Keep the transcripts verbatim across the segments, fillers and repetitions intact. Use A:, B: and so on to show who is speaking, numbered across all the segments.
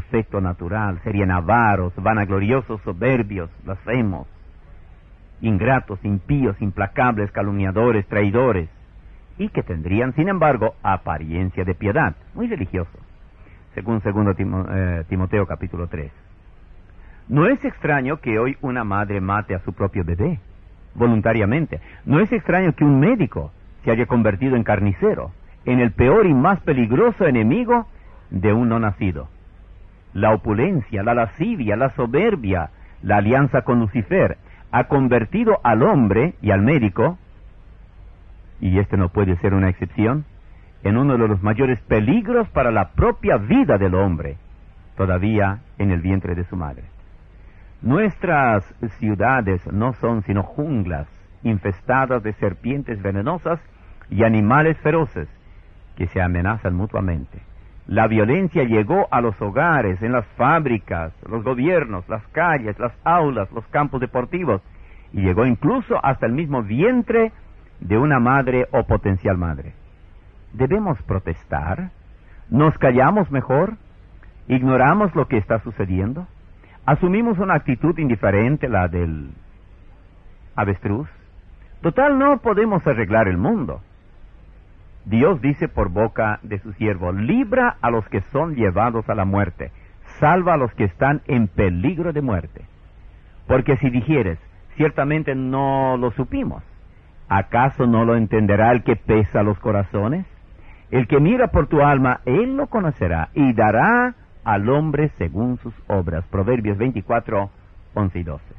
A: defecto natural, serían avaros, vanagloriosos, soberbios, blasfemos, ingratos, impíos, implacables, calumniadores, traidores, y que tendrían, sin embargo, apariencia de piedad, muy religiosos, según segundo Timo, eh, Timoteo capítulo tres. No es extraño que hoy una madre mate a su propio bebé, voluntariamente. No es extraño que un médico se haya convertido en carnicero, en el peor y más peligroso enemigo de un no nacido. La opulencia, la lascivia, la soberbia, la alianza con Lucifer, ha convertido al hombre y al médico, y este no puede ser una excepción, en uno de los mayores peligros para la propia vida del hombre, todavía en el vientre de su madre. Nuestras ciudades no son sino junglas infestadas de serpientes venenosas y animales feroces que se amenazan mutuamente. La violencia llegó a los hogares, en las fábricas, los gobiernos, las calles, las aulas, los campos deportivos, y llegó incluso hasta el mismo vientre de una madre o potencial madre. ¿Debemos protestar? ¿Nos callamos mejor? ¿Ignoramos lo que está sucediendo? ¿Asumimos una actitud indiferente, la del avestruz? Total, no podemos arreglar el mundo. Dios dice por boca de su siervo: libra a los que son llevados a la muerte, salva a los que están en peligro de muerte. Porque si dijeres, ciertamente no lo supimos, ¿acaso no lo entenderá el que pesa los corazones? El que mira por tu alma, él lo conocerá, y dará al hombre según sus obras. Proverbios veinticuatro, once y doce.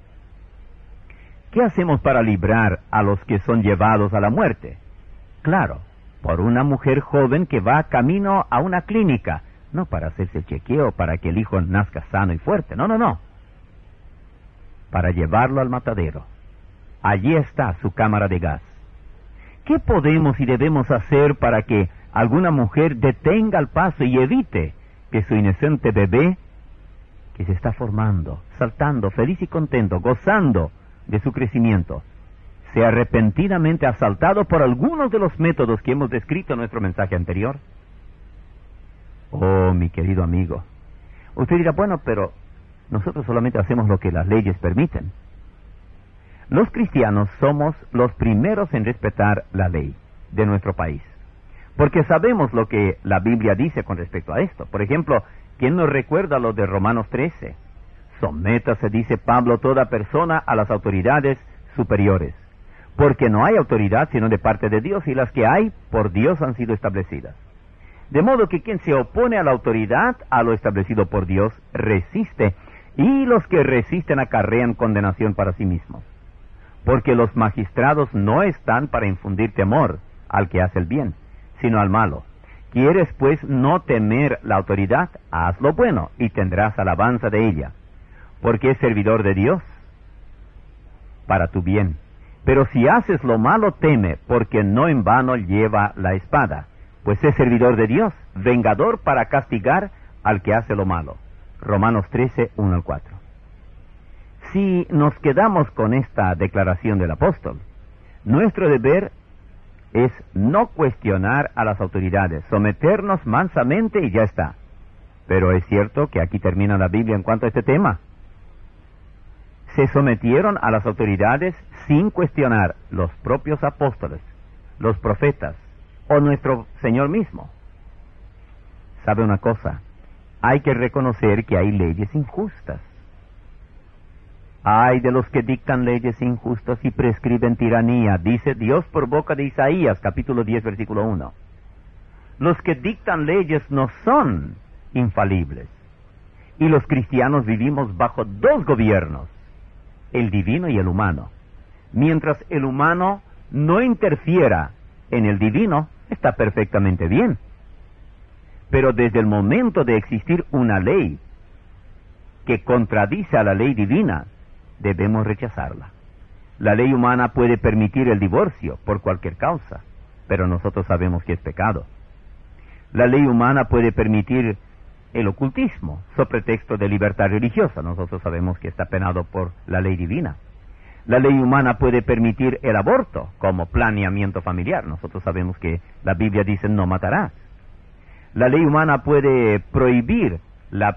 A: ¿Qué hacemos para librar a los que son llevados a la muerte? Claro, por una mujer joven que va camino a una clínica, no para hacerse chequeo para que el hijo nazca sano y fuerte, no, no, no, para llevarlo al matadero. Allí está su cámara de gas. ¿Qué podemos y debemos hacer para que alguna mujer detenga el paso y evite que su inocente bebé, que se está formando, saltando, feliz y contento, gozando de su crecimiento, sea repentinamente asaltado por algunos de los métodos que hemos descrito en nuestro mensaje anterior? Oh, mi querido amigo, usted dirá, bueno, pero nosotros solamente hacemos lo que las leyes permiten. Los cristianos somos los primeros en respetar la ley de nuestro país, porque sabemos lo que la Biblia dice con respecto a esto. Por ejemplo, ¿quién nos recuerda lo de Romanos trece? Sométase, dice Pablo, toda persona a las autoridades superiores, porque no hay autoridad sino de parte de Dios, y las que hay por Dios han sido establecidas. De modo que quien se opone a la autoridad, a lo establecido por Dios, resiste, y los que resisten acarrean condenación para sí mismos. Porque los magistrados no están para infundir temor al que hace el bien, sino al malo. ¿Quieres pues no temer la autoridad? Haz lo bueno, y tendrás alabanza de ella, porque es servidor de Dios para tu bien. Pero si haces lo malo, teme, porque no en vano lleva la espada, pues es servidor de Dios, vengador para castigar al que hace lo malo. Romanos trece, uno al cuatro. Si nos quedamos con esta declaración del apóstol, nuestro deber es no cuestionar a las autoridades, someternos mansamente y ya está. Pero es cierto que aquí termina la Biblia en cuanto a este tema. Se sometieron a las autoridades sin cuestionar los propios apóstoles, los profetas o nuestro Señor mismo. ¿Sabe una cosa? Hay que reconocer que hay leyes injustas. Ay de los que dictan leyes injustas y prescriben tiranía, dice Dios por boca de Isaías, capítulo diez, versículo uno. Los que dictan leyes no son infalibles. Y los cristianos vivimos bajo dos gobiernos, el divino y el humano. Mientras el humano no interfiera en el divino, está perfectamente bien. Pero desde el momento de existir una ley que contradice a la ley divina, debemos rechazarla. La ley humana puede permitir el divorcio por cualquier causa, pero nosotros sabemos que es pecado. La ley humana puede permitir el ocultismo, sobre pretexto de libertad religiosa. Nosotros sabemos que está penado por la ley divina. La ley humana puede permitir el aborto como planeamiento familiar. Nosotros sabemos que la Biblia dice no matarás. La ley humana puede prohibir la